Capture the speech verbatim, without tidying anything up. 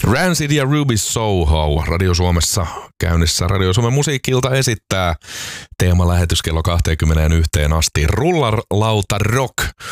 Rancid ja Ruby Soho Radio Suomessa käynnissä. Radio Suomen musiikki-ilta esittää teemalähetys kello kaksikymmentäyksi asti. Rullarlauta Rock